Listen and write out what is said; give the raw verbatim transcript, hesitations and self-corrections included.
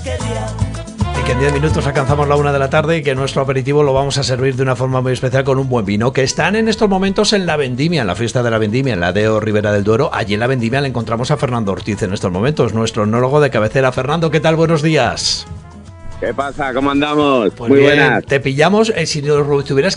Y que en diez minutos alcanzamos la una de la tarde y que nuestro aperitivo lo vamos a servir de una forma muy especial con un buen vino, que están en estos momentos en la Vendimia, en la fiesta de la Vendimia, en la Deo Ribera del Duero. Allí en la Vendimia le encontramos a Fernando Ortiz en estos momentos, nuestro enólogo de cabecera. Fernando, ¿qué tal? Buenos días. ¿Qué pasa? ¿Cómo andamos? Pues Muy bien, buenas. te pillamos, eh, si nos tuvieras